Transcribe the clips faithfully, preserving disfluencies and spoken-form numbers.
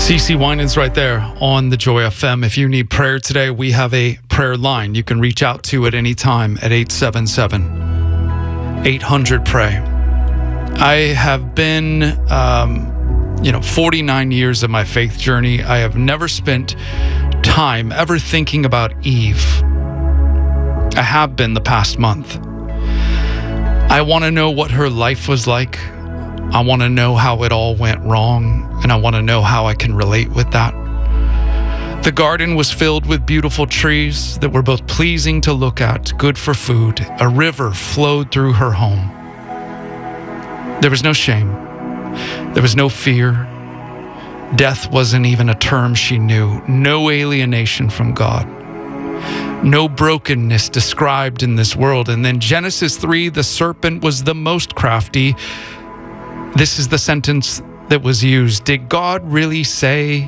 CeCe Winans right there on the Joy F M. If you need prayer today, we have a prayer line you can reach out to at any time at eight seven seven, eight hundred, pray. I have been, um, you know, forty-nine years of my faith journey. I have never spent time ever thinking about Eve. I have been the past month. I want to know what her life was like. I want to know how it all went wrong, and I want to know how I can relate with that. The garden was filled with beautiful trees that were both pleasing to look at, good for food. A river flowed through her home. There was no shame. There was no fear. Death wasn't even a term she knew. No alienation from God. No brokenness described in this world. And then Genesis three, the serpent was the most crafty. This is the sentence that was used. Did God really say?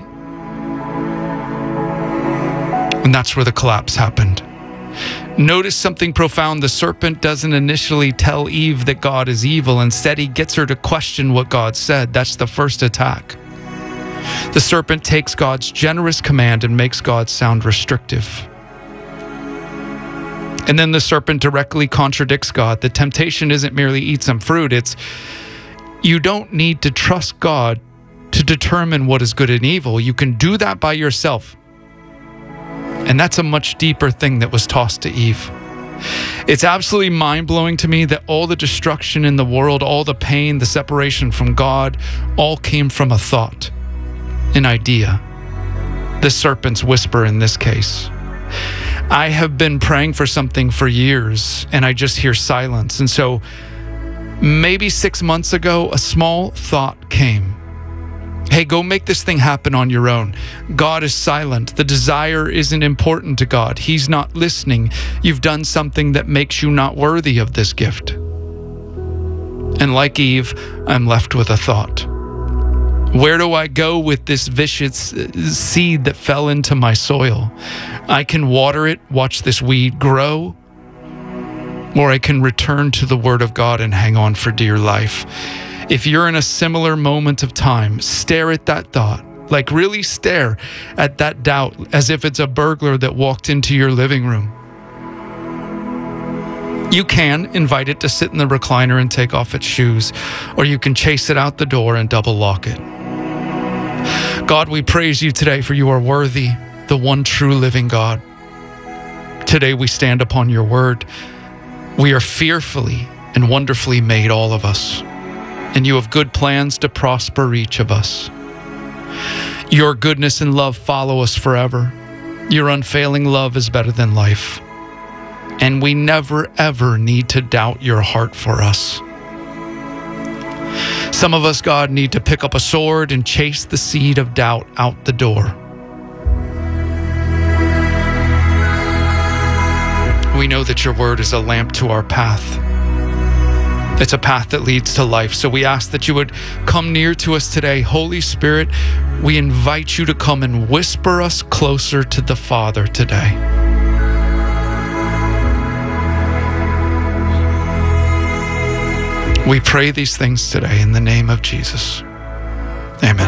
And that's where the collapse happened. Notice something profound. The serpent doesn't initially tell Eve that God is evil. Instead, he gets her to question what God said. That's the first attack. The serpent takes God's generous command and makes God sound restrictive. And then the serpent directly contradicts God. The temptation isn't merely eat some fruit. It's you don't need to trust God to determine what is good and evil. You can do that by yourself. And that's a much deeper thing that was tossed to Eve. It's absolutely mind-blowing to me that all the destruction in the world, all the pain, the separation from God, all came from a thought, an idea. The serpent's whisper in this case. I have been praying for something for years, and I just hear silence. And so maybe six months ago, a small thought came. Hey, go make this thing happen on your own. God is silent. The desire isn't important to God. He's not listening. You've done something that makes you not worthy of this gift. And like Eve, I'm left with a thought. Where do I go with this vicious seed that fell into my soil? I can water it, watch this weed grow, or I can return to the Word of God and hang on for dear life. If you're in a similar moment of time, stare at that thought. Like really stare at that doubt as if it's a burglar that walked into your living room. You can invite it to sit in the recliner and take off its shoes, or you can chase it out the door and double lock it. God, we praise you today, for you are worthy, the one true living God. Today we stand upon your word. We are fearfully and wonderfully made, all of us, and you have good plans to prosper each of us. Your goodness and love follow us forever. Your unfailing love is better than life, and we never ever need to doubt your heart for us. Some of us, God, need to pick up a sword and chase the seed of doubt out the door. We know that your word is a lamp to our path. It's a path that leads to life. So we ask that you would come near to us today. Holy Spirit, we invite you to come and whisper us closer to the Father today. We pray these things today in the name of Jesus. Amen.